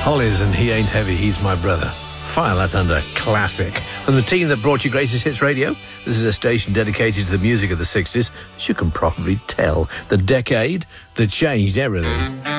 Hollies and He Ain't Heavy, He's My Brother. File that under classic. From the team that brought you Greatest Hits Radio, this is a station dedicated to the music of the 60s. As you can probably tell, the decade that changed everything.